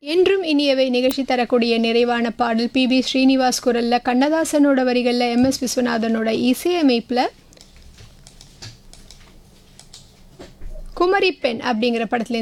என்றும் இனியவை நிகழ்ச்சி தரக்கூடிய நிறைவான பாடல் பி ஸ்ரீனிவாஸ் குரல்ல, கண்ணதாசனோட வரிகளில் MS விஸ்வநாதனோட இசையமைப்பில் குமரி பெண் அப்படிங்கிற படத்துல